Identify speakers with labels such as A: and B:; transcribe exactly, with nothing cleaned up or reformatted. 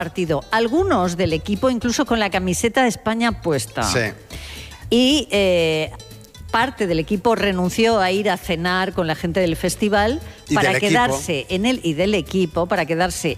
A: partido. Algunos del equipo incluso con la camiseta de España puesta.
B: Sí.
A: Y eh, parte del equipo renunció a ir a cenar con la gente del festival
B: Y
A: para
B: del
A: quedarse
B: equipo.
A: en el y del equipo para quedarse